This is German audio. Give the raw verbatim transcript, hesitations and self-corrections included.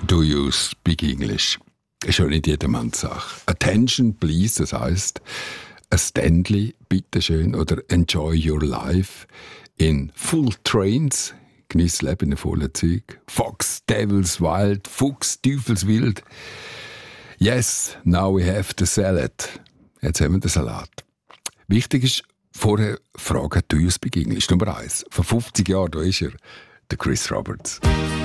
Do you speak English? Ist ja nicht jedermanns Sache. Attention, please, das heisst, a Stanley, bitteschön, oder enjoy your life in full trains. Genieß das Leben in vollen Zeug. Fox, Devil's Wild, Fuchs, Teufelswild. Yes, now we have the salad. Jetzt haben wir den Salat. Wichtig ist, vorher fragen, do you speak English? Nummer eins. Vor fünfzig Jahren, da ist er, der Chris Roberts.